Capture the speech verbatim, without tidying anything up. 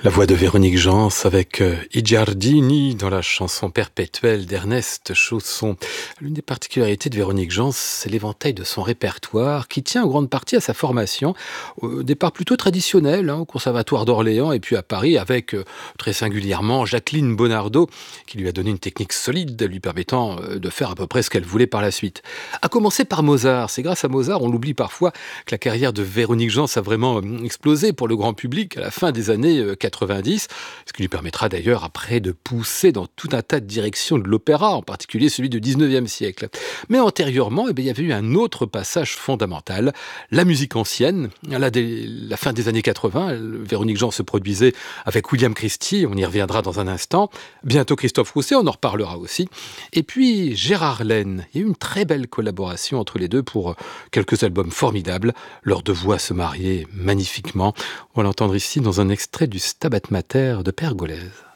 La voix de Véronique Jans avec euh, I Giardini dans la chanson perpétuelle d'Ernest Chausson. L'une des particularités de Véronique Jans, c'est l'éventail de son répertoire qui tient en grande partie à sa formation, au départ plutôt traditionnelle, hein, au Conservatoire d'Orléans et puis à Paris avec euh, très singulièrement Jacqueline Bonardo qui lui a donné une technique solide lui permettant euh, de faire à peu près ce qu'elle voulait par la suite. À commencer par Mozart. C'est grâce à Mozart, on l'oublie parfois, que la carrière de Véronique Jans a vraiment euh, explosé pour le grand public à la fin des années euh, quatre-vingt-dix, ce qui lui permettra d'ailleurs après de pousser dans tout un tas de directions de l'opéra, en particulier celui du dix-neuvième siècle. Mais antérieurement, eh bien, il y avait eu un autre passage fondamental, la musique ancienne. Là, dès la fin des années quatre-vingts, Véronique Jans se produisait avec William Christie, on y reviendra dans un instant, bientôt Christophe Rousset, on en reparlera aussi, et puis Gérard Laine. Il y a eu une très belle collaboration entre les deux pour quelques albums formidables, leurs deux voix se mariaient magnifiquement. On va l'entendre ici dans un extrait du Stabat Mater de Pergolèse.